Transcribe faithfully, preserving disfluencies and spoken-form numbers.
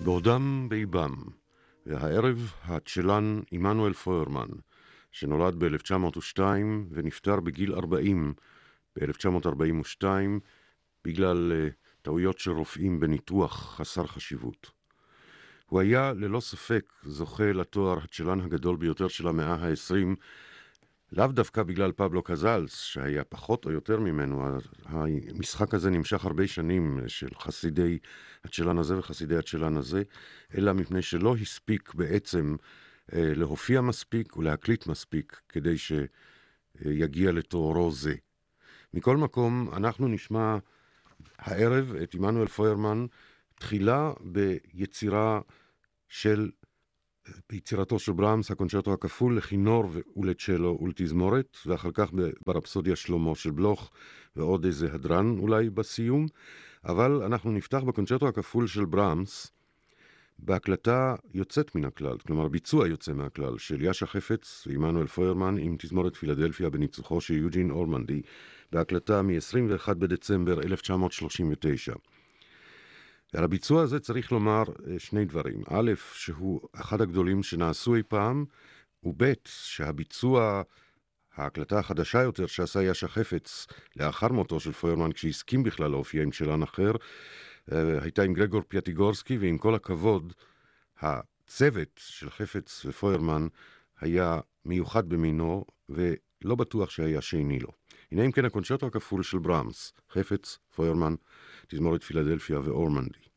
בעודם באיבם, והערב הצ'לן עמנואל פוירמן, שנולד ב-אלף תשע מאות ושתיים ונפטר בגיל ארבעים ב-אלף תשע מאות ארבעים ושתיים בגלל uh, טעויות של רופאים בניתוח חסר חשיבות. הוא היה ללא ספק זוכה לתואר הצ'לן הגדול ביותר של המאה ה-עשרים, לאו דווקא בגלל פבלו קזלס, שהיה פחות או יותר ממנו. המשחק הזה נמשך הרבה שנים של חסידי הצ'לן הזה וחסידי הצ'לן הזה, אלא מפני שלא הספיק בעצם אה, להופיע מספיק ולהקליט מספיק כדי שיגיע לתוארו זה. מכל מקום, אנחנו נשמע הערב את עמנואל פוירמן תחילה ביצירה של ביצירתו של ברמס, הקונצ'רטו הכפול לכינור ולצ'לו ולתזמורת, ואחר כך ברפסודיה שלמה של בלוך ועוד איזה הדרן אולי בסיום. אבל אנחנו נפתח בקונצ'רטו הכפול של ברמס בהקלטה יוצאת מן הכלל, כלומר ביצוע יוצא מהכלל של יאשה חפץ ועמנואל פוירמן עם תזמורת פילדלפיה בניצוחו של יוג'ין אורמנדי, בהקלטה מ-עשרים ואחד בדצמבר אלף תשע מאות שלושים ותשע. ועל הביצוע הזה צריך לומר שני דברים. א', שהוא אחד הגדולים שנעשו אי פעם, וב', שהביצוע, ההקלטה החדשה יותר שעשה יאשה חפץ לאחר מותו של פוירמן, כשהסכים בכלל להופיע עם צ'לן אחר, הייתה עם גרגור פיאטיגורסקי, ועם כל הכבוד, הצוות של חפץ ופוירמן היה מיוחד במינו, ולא בטוח שהיה שני לו. הנה אם כן הקונצ'רטו הכפול של ברמס, חפץ, פוירמן, תזמורת פילדלפיה ואורמנדי.